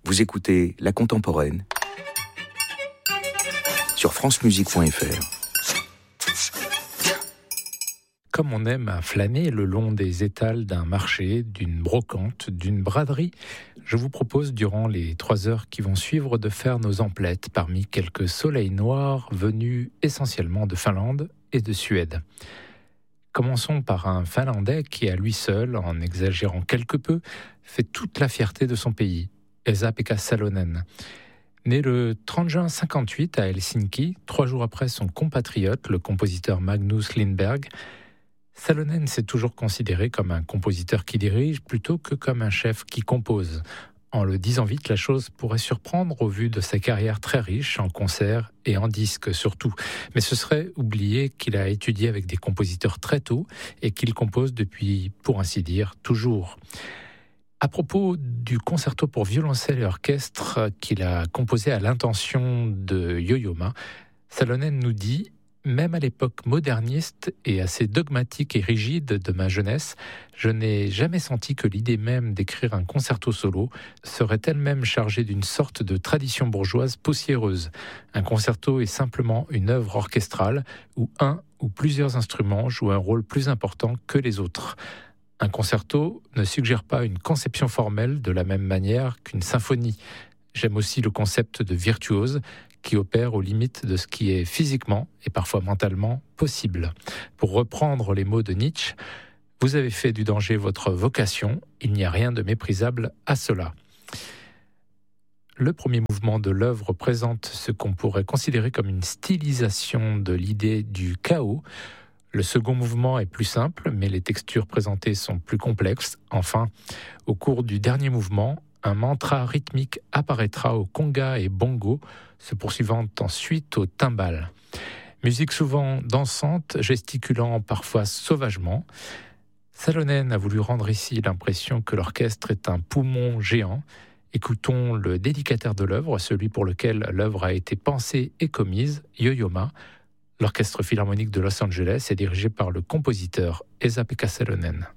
Vous écoutez La Contemporaine sur francemusique.fr. Comme on aime à flâner le long des étals d'un marché, d'une brocante, d'une braderie, je vous propose durant les 3 heures qui vont suivre de faire nos emplettes parmi quelques soleils noirs venus essentiellement de Finlande et de Suède. Commençons par un Finlandais qui, à lui seul, en exagérant quelque peu, fait toute la fierté de son pays, Esa-Pekka Salonen. Né le 30 juin 1958 à Helsinki, 3 jours après son compatriote, le compositeur Magnus Lindberg, Salonen s'est toujours considéré comme un compositeur qui dirige plutôt que comme un chef qui compose. En le disant vite, la chose pourrait surprendre au vu de sa carrière très riche en concerts et en disques surtout. Mais ce serait oublier qu'il a étudié avec des compositeurs très tôt et qu'il compose depuis, pour ainsi dire, toujours. À propos du concerto pour violoncelle et orchestre qu'il a composé à l'intention de Yo-Yo Ma, Salonen nous dit: même à l'époque moderniste et assez dogmatique et rigide de ma jeunesse, je n'ai jamais senti que l'idée même d'écrire un concerto solo serait elle-même chargée d'une sorte de tradition bourgeoise poussiéreuse. Un concerto est simplement une œuvre orchestrale où un ou plusieurs instruments jouent un rôle plus important que les autres. Un concerto ne suggère pas une conception formelle de la même manière qu'une symphonie. J'aime aussi le concept de virtuose qui opère aux limites de ce qui est physiquement et parfois mentalement possible. Pour reprendre les mots de Nietzsche, vous avez fait du danger votre vocation, il n'y a rien de méprisable à cela. Le premier mouvement de l'œuvre présente ce qu'on pourrait considérer comme une stylisation de l'idée du chaos. Le second mouvement est plus simple, mais les textures présentées sont plus complexes. Enfin, au cours du dernier mouvement, un mantra rythmique apparaîtra au conga et bongo, se poursuivant ensuite au timbal. Musique souvent dansante, gesticulant parfois sauvagement. Salonen a voulu rendre ici l'impression que l'orchestre est un poumon géant. Écoutons le dédicataire de l'œuvre, celui pour lequel l'œuvre a été pensée et commise, Yo-Yo Ma. L'Orchestre philharmonique de Los Angeles est dirigé par le compositeur Esa-Pekka Salonen.